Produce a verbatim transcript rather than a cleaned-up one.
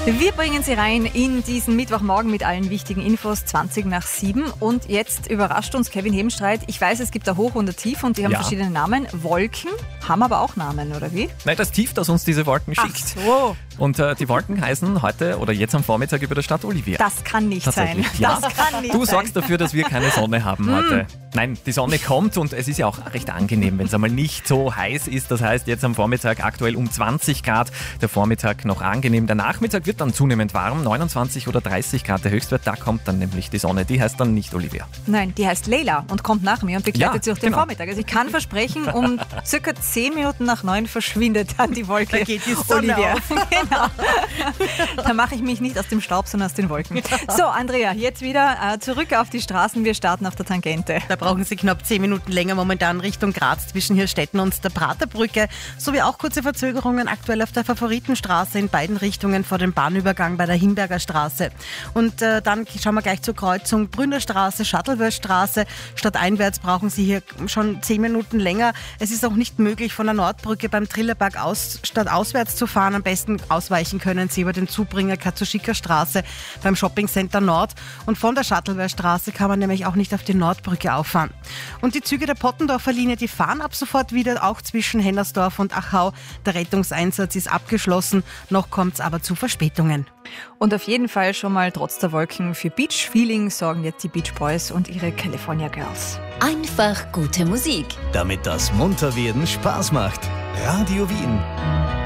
Wir bringen Sie rein in diesen Mittwochmorgen mit allen wichtigen Infos, zwanzig nach sieben. Und jetzt überrascht uns Kevin Hebenstreit. Ich weiß, es gibt da Hoch und ein Tief und die haben Ja. verschiedene Namen. Wolken haben aber auch Namen, oder wie? Nein, das Tief, das uns diese Wolken Ach schickt. so, Und äh, die Wolken heißen heute oder jetzt am Vormittag über der Stadt Olivia. das kann nicht sein. Tatsächlich, ja. Das kann nicht Du sein. sorgst dafür, dass wir keine Sonne haben heute. Nein, die Sonne kommt und es ist ja auch recht angenehm, wenn es einmal nicht so heiß ist. Das heißt, jetzt am Vormittag aktuell um zwanzig Grad, der Vormittag noch angenehm. Der Nachmittag wird dann zunehmend warm, neunundzwanzig oder dreißig Grad der Höchstwert. Da kommt dann nämlich die Sonne. Die heißt dann nicht Olivia. Nein, die heißt Leila und kommt nach mir und begleitet Ja, sie durch den genau. Vormittag. Also ich kann versprechen, um circa zehn Minuten nach neun verschwindet dann die Wolke. Da geht die Sonne Olivia. auf. Genau. Da mache ich mich nicht aus dem Staub, sondern aus den Wolken. So, Andrea, jetzt wieder äh, zurück auf die Straßen. Wir starten auf der Tangente. Da brauchen Sie knapp zehn Minuten länger momentan Richtung Graz zwischen Hirstetten und der Praterbrücke, sowie auch kurze Verzögerungen aktuell auf der Favoritenstraße in beiden Richtungen vor dem Bahnübergang bei der Himberger Straße. Und äh, dann schauen wir gleich zur Kreuzung Brünnerstraße, Shuttleworth-Straße. Stadteinwärts brauchen Sie hier schon zehn Minuten länger. Es ist auch nicht möglich, von der Nordbrücke beim Trillerberg aus, stadtauswärts zu fahren. Am besten ausweichen können Sie über den Zubringer Katzuschika Straße beim Shoppingcenter Nord. Und von der Shuttleworth-Straße kann man nämlich auch nicht auf die Nordbrücke auffahren. Und die Züge der Pottendorfer Linie, die fahren ab sofort wieder, auch zwischen Hennersdorf und Achau. Der Rettungseinsatz ist abgeschlossen, noch kommt es aber zu Verspätungen. Und auf jeden Fall schon mal trotz der Wolken für Beach-Feeling sorgen jetzt die Beach Boys und ihre California Girls. Einfach gute Musik. Damit das Munterwerden Spaß macht. Radio Wien.